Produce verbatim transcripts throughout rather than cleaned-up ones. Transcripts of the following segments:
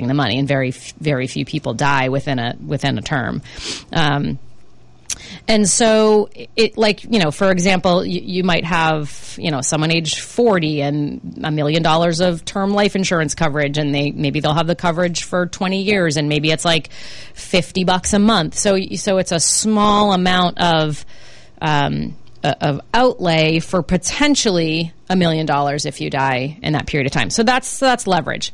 getting the money, and very very few people die within a within a term. Um, And so it, like, you know, for example, you, you might have, you know, someone age forty and a million dollars of term life insurance coverage, and they, maybe they'll have the coverage for twenty years, and maybe it's like fifty bucks a month. So, so it's a small amount of, um, of outlay for potentially a million dollars if you die in that period of time. So that's, that's leverage.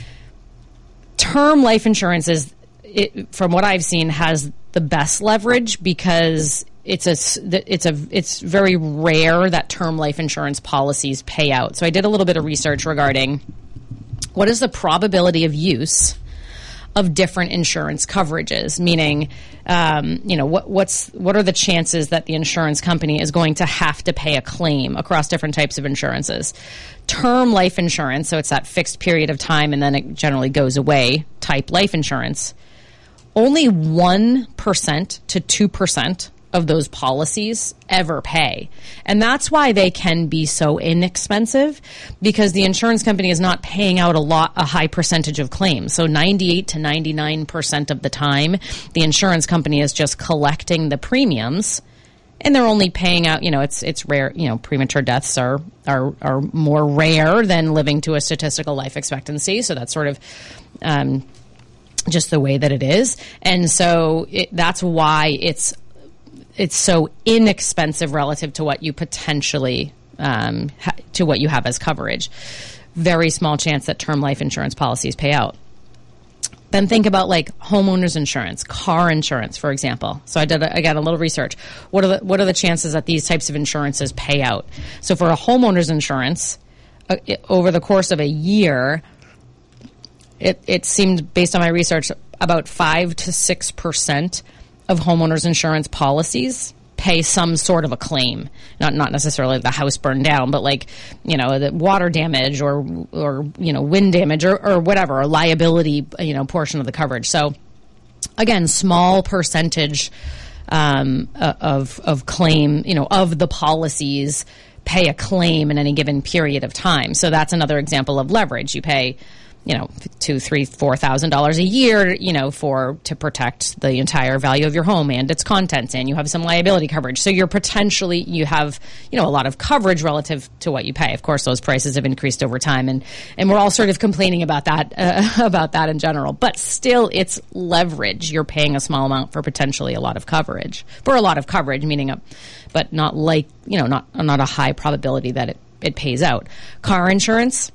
Term life insurance is, it, from what I've seen, has the best leverage because it's a it's a it's very rare that term life insurance policies pay out. So I did a little bit of research regarding what is the probability of use of different insurance coverages, meaning, um, you know, what what's what are the chances that the insurance company is going to have to pay a claim across different types of insurances. Term life insurance, so it's that fixed period of time and then it generally goes away type life insurance. Only one percent to two percent of those policies ever pay. And that's why they can be so inexpensive, because the insurance company is not paying out a lot, a high percentage of claims. So ninety-eight to ninety-nine percent of the time, the insurance company is just collecting the premiums, and they're only paying out, you know, it's it's rare, you know, premature deaths are are are more rare than living to a statistical life expectancy. So that's sort of um just the way that it is. And so it, that's why it's it's so inexpensive relative to what you potentially um, ha- to what you have as coverage. Very small chance that term life insurance policies pay out. Then think about like homeowners insurance, car insurance, for example. So I did a, I got a little research. What are the what are the chances that these types of insurances pay out? So for a homeowners insurance, uh, it, over the course of a year, It, it seemed, based on my research, about five to six percent of homeowners insurance policies pay some sort of a claim. Not not necessarily the house burned down, but like, you know, the water damage or or you know wind damage or, or whatever, a liability, you know, portion of the coverage. So again, small percentage um, of of claim, you know, of the policies pay a claim in any given period of time. So that's another example of leverage. You pay, you know, two, three, four thousand dollars a year, you know, for to protect the entire value of your home and its contents, and you have some liability coverage. So you're potentially you have, you know, a lot of coverage relative to what you pay. Of course, those prices have increased over time, and and we're all sort of complaining about that uh, about that in general. But still, it's leverage. You're paying a small amount for potentially a lot of coverage for a lot of coverage, meaning a, but not like you know, not not a high probability that it it pays out. Car insurance,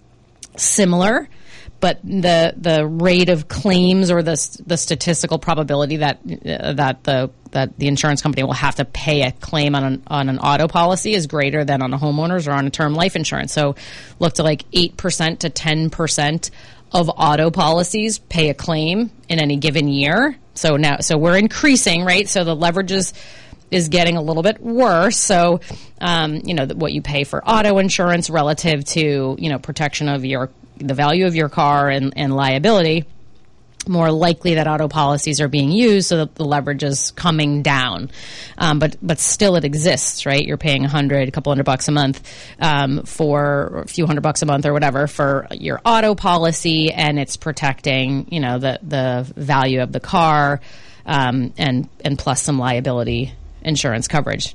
similar. But the the rate of claims or the the statistical probability that uh, that the that the insurance company will have to pay a claim on an on an auto policy is greater than on a homeowners or on a term life insurance. So look to like eight percent to ten percent of auto policies pay a claim in any given year. So now so we're increasing, right? So the leverage is is getting a little bit worse. So, um, you know, what you pay for auto insurance relative to, you know, protection of your the value of your car and, and liability, more likely that auto policies are being used, so that the leverage is coming down. Um, but but still, it exists, right? You're paying a hundred, a couple hundred bucks a month um, for a few hundred bucks a month or whatever for your auto policy, and it's protecting, you know, the the value of the car um, and and plus some liability insurance coverage.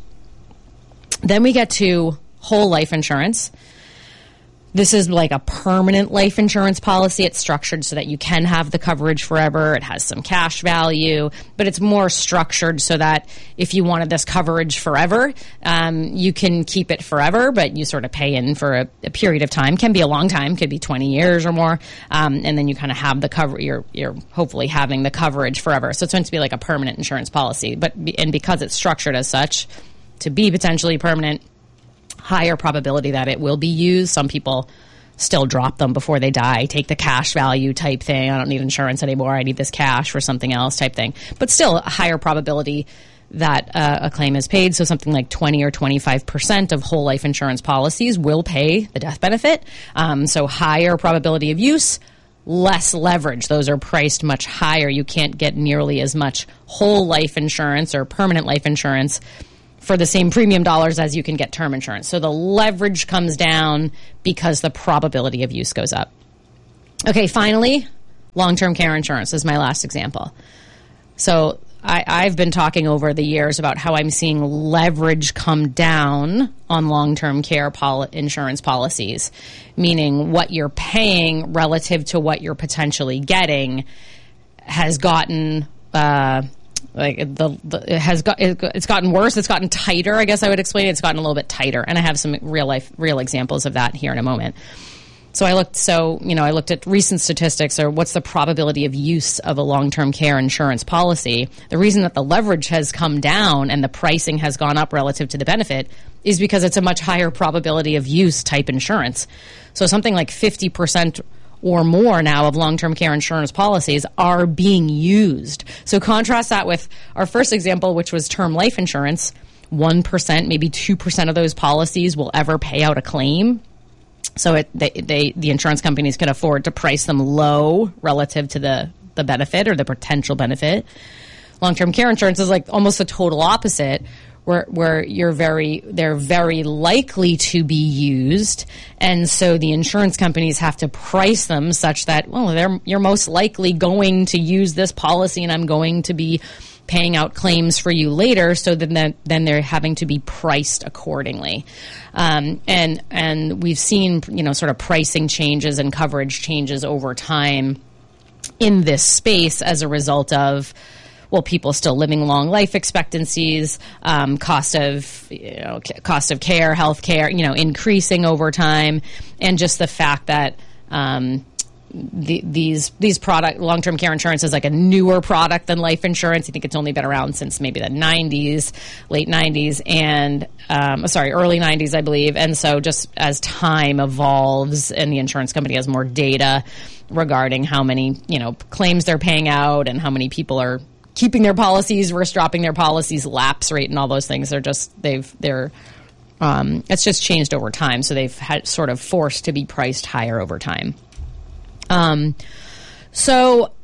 Then we get to whole life insurance. This is like a permanent life insurance policy. It's structured so that you can have the coverage forever. It has some cash value, but it's more structured so that if you wanted this coverage forever, um, you can keep it forever, but you sort of pay in for a, a period of time. Can be a long time, could be twenty years or more, um, and then you kind of have the cover. You're you're hopefully having the coverage forever. So it's meant to be like a permanent insurance policy, but and because it's structured as such to be potentially permanent, higher probability that it will be used. Some people still drop them before they die, take the cash value type thing. I don't need insurance anymore. I need this cash for something else type thing. But still a higher probability that uh, a claim is paid. So something like twenty or twenty-five percent of whole life insurance policies will pay the death benefit. Um, so higher probability of use, less leverage. Those are priced much higher. You can't get nearly as much whole life insurance or permanent life insurance for the same premium dollars as you can get term insurance. So the leverage comes down because the probability of use goes up. Okay, finally, Long-term care insurance is my last example. So I, I've been talking over the years about how I'm seeing leverage come down on long-term care pol- insurance policies, meaning what you're paying relative to what you're potentially getting has gotten uh, like the, the it has got it, it's gotten worse. It's gotten tighter. I guess I would explain it. It's gotten a little bit tighter, and I have some real life real examples of that here in a moment. So I looked, so, you know, I looked at recent statistics, or what's the probability of use of a long-term care insurance policy. The reason that the leverage has come down and the pricing has gone up relative to the benefit is because it's a much higher probability of use type insurance. So something like fifty percent or more now of long-term care insurance policies are being used. So contrast that with our first example, which was term life insurance. one percent, maybe two percent of those policies will ever pay out a claim. So it, they, they, the insurance companies can afford to price them low relative to the, the benefit or the potential benefit. Long-term care insurance is like almost the total opposite, where where you're very they're very likely to be used, and so the insurance companies have to price them such that, well, they're you're most likely going to use this policy, and I'm going to be paying out claims for you later, so then then they're having to be priced accordingly. Um, and and we've seen, you know, sort of pricing changes and coverage changes over time in this space as a result of, well, people still living long life expectancies, um, cost of, you know, cost of care, health care, you know, increasing over time, and just the fact that um, the, these these product long-term care insurance is like a newer product than life insurance. I think it's only been around since maybe the nineties, late nineties, and um, sorry, early nineties, I believe. And so just as time evolves and the insurance company has more data regarding how many, you know, claims they're paying out and how many people are keeping their policies versus dropping their policies, lapse rate and all those things, they're just they've they're um, it's just changed over time. So they've had sort of forced to be priced higher over time. Um, so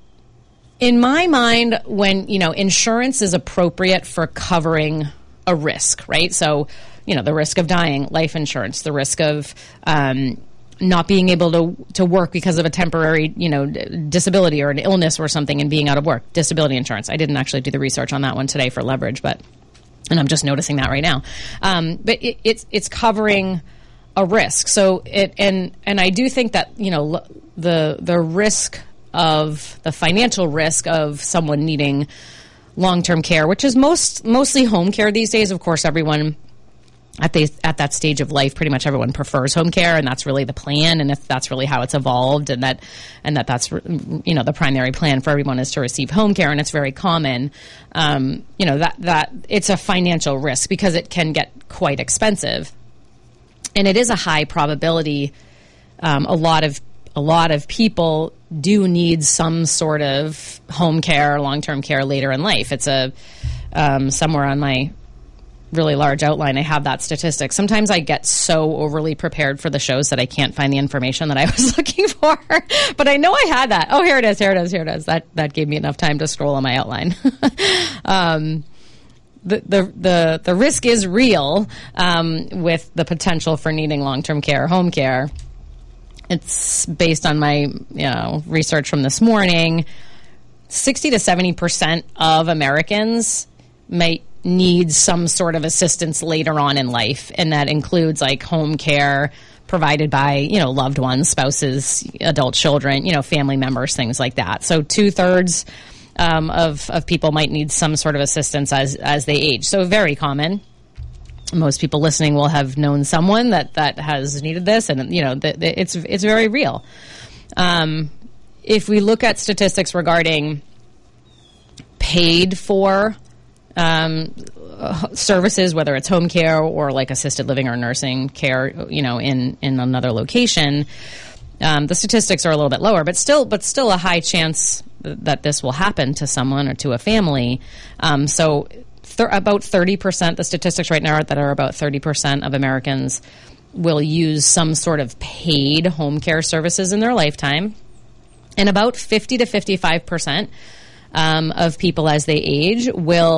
in my mind, when, you know, insurance is appropriate for covering a risk, right? So, you know, the risk of dying, life insurance, the risk of, um, not being able to to work because of a temporary, you know, disability or an illness or something and being out of work, disability insurance. I didn't actually do the research on that one today for leverage, but, and I'm just noticing that right now. Um, but it, it's it's covering a risk. So it, and and I do think that, you know, the the risk of the financial risk of someone needing long-term care, which is most mostly home care these days. Of course, everyone at the at that stage of life, pretty much everyone prefers home care, and that's really the plan, and if that's really how it's evolved, and that and that that's, you know, the primary plan for everyone is to receive home care, and it's very common. Um, you know, that that it's a financial risk because it can get quite expensive, and it is a high probability. Um, a lot of a lot of people do need some sort of home care, long-term care later in life. It's a um, somewhere on my really large outline, I have that statistic. Sometimes I get so overly prepared for the shows that I can't find the information that I was looking for. But I know I had that. Oh, here it is, here it is, here it is. That that gave me enough time to scroll on my outline. um, the, the the the risk is real um, with the potential for needing long-term care, home care. It's based on my, you know, research from this morning. sixty to seventy percent of Americans may need some sort of assistance later on in life, and that includes like home care provided by, you know, loved ones, spouses, adult children, you know, family members, things like that. So two thirds um, of of people might need some sort of assistance as as they age. So very common. Most people listening will have known someone that that has needed this, and you know, the, the, it's it's very real. Um, if we look at statistics regarding paid for Um, services, whether it's home care or like assisted living or nursing care, you know, in, in another location, um, the statistics are a little bit lower, but still, but still a high chance th- that this will happen to someone or to a family. Um, so th- about thirty percent, the statistics right now are that are about thirty percent of Americans will use some sort of paid home care services in their lifetime. And about fifty to fifty-five percent um, of people as they age will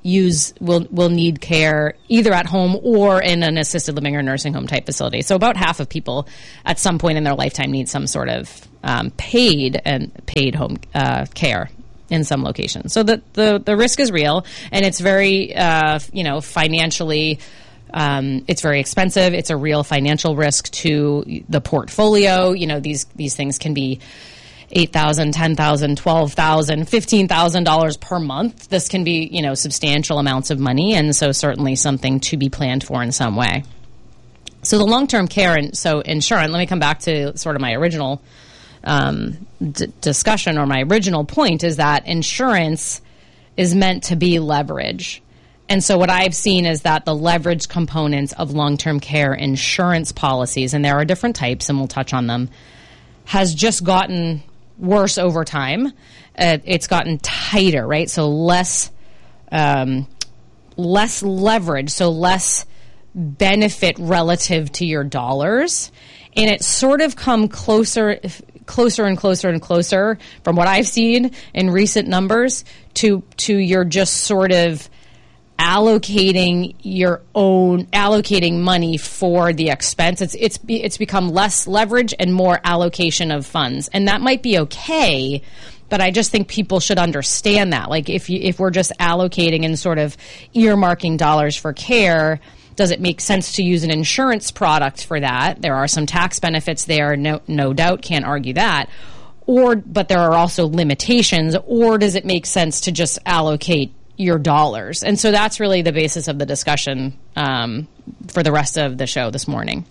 use will will need care either at home or in an assisted living or nursing home type facility. So about half of people at some point in their lifetime need some sort of um, paid and paid home uh, care in some locations. So the, the the risk is real, and it's very uh, you know financially. Um, it's very expensive. It's a real financial risk to the portfolio. You know, these these things can be eight thousand dollars, ten thousand dollars, twelve thousand dollars, fifteen thousand dollars per month. This can be, you know, substantial amounts of money, and so certainly something to be planned for in some way. So the long-term care and so insurance, let me come back to sort of my original um, d- discussion or my original point is that insurance is meant to be leverage. And so what I've seen is that the leverage components of long-term care insurance policies, and there are different types, and we'll touch on them, has just gotten worse over time. Uh, it's gotten tighter, right? So less, um, less leverage, so less benefit relative to your dollars, and it's sort of come closer, closer and closer and closer, from what I've seen in recent numbers, to to your just sort of allocating your own allocating money for the expense. It's it's it's become less leverage and more allocation of funds, and that might be okay. But I just think people should understand that. Like if you, if we're just allocating and sort of earmarking dollars for care, does it make sense to use an insurance product for that? There are some tax benefits there, no no doubt, can't argue that. Or but there are also limitations. Or does it make sense to just allocate your dollars? And so that's really the basis of the discussion um, for the rest of the show this morning.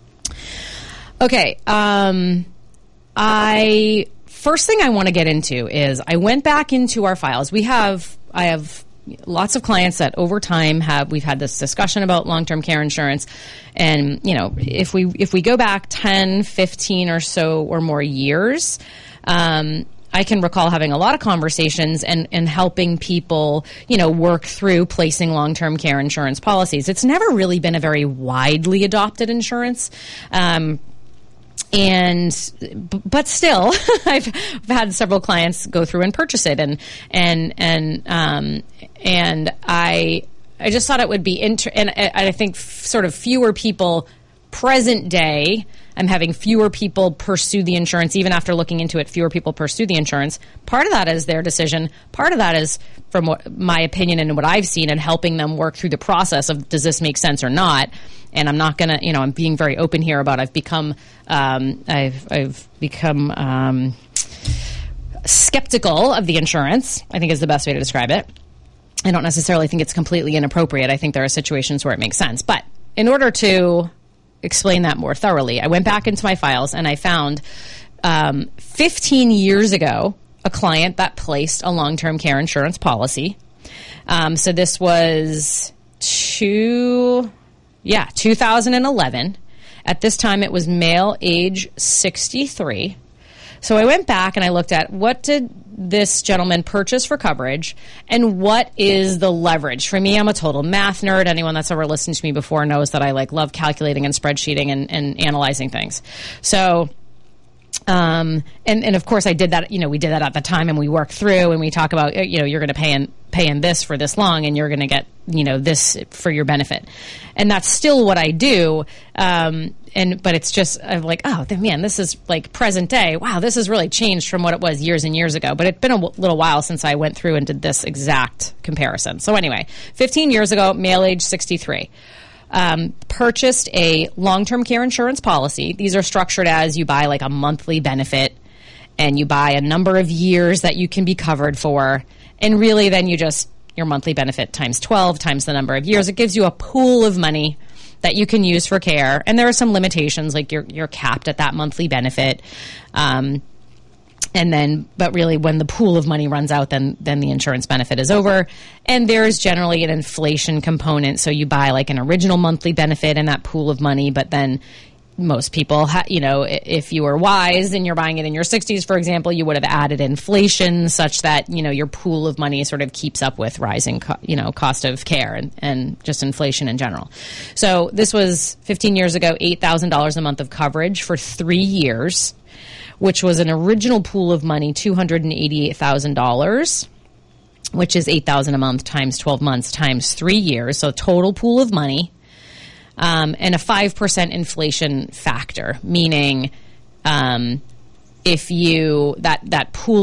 Okay. Um, I first thing I want to get into is I went back into our files. We have I have lots of clients that over time have we've had this discussion about long-term care insurance, and you know if we if we go back ten, fifteen or so or more years, um, I can recall having a lot of conversations and, and helping people, you know, work through placing long-term care insurance policies. It's never really been a very widely adopted insurance. Um, and, but still, I've, I've had several clients go through and purchase it. And, and, and, um, and I, I just thought it would be inter, and I, I think f- sort of fewer people present day, I'm having fewer people pursue the insurance. Even after looking into it, fewer people pursue the insurance. Part of that is their decision. Part of that is from what my opinion and what I've seen and helping them work through the process of does this make sense or not. And I'm not going to, you know, I'm being very open here about I've become, um, I've, I've become um, skeptical of the insurance, I think is the best way to describe it. I don't necessarily think it's completely inappropriate. I think there are situations where it makes sense. But in order to explain that more thoroughly, I went back into my files and I found um, fifteen years ago a client that placed a long-term care insurance policy. Um, so this was two, yeah, two thousand eleven. At this time, it was male, age sixty-three. So I went back and I looked at what did this gentleman purchase for coverage and what is the leverage. For me, I'm a total math nerd. Anyone that's ever listened to me before knows that I like love calculating and spreadsheeting and, and analyzing things. So, um, and, and of course I did that, you know, we did that at the time and we worked through and we talk about, you know, you're going to pay in, pay in this for this long and you're going to get, you know, this for your benefit. And that's still what I do. Um, And, but it's just, I'm like, oh, man, this is like present day. Wow, this has really changed from what it was years and years ago. But it's been a w- little while since I went through and did this exact comparison. So anyway, fifteen years ago, male age sixty-three, um, purchased a long-term care insurance policy. These are structured as you buy like a monthly benefit and you buy a number of years that you can be covered for. And really then you just, your monthly benefit times twelve times the number of years. It gives you a pool of money that you can use for care. And there are some limitations, like you're you're capped at that monthly benefit. Um, and then, but really when the pool of money runs out, then then the insurance benefit is over. And there's generally an inflation component. So you buy like an original monthly benefit in that pool of money, but then most people, ha- you know, if you were wise and you're buying it in your sixties, for example, you would have added inflation such that, you know, your pool of money sort of keeps up with rising, co- you know, cost of care and, and just inflation in general. So this was fifteen years ago, eight thousand dollars a month of coverage for three years, which was an original pool of money, two hundred eighty-eight thousand dollars. which is eight thousand dollars a month times twelve months times three years. So total pool of money, um, and a five percent inflation factor, meaning um, if you, that, that pool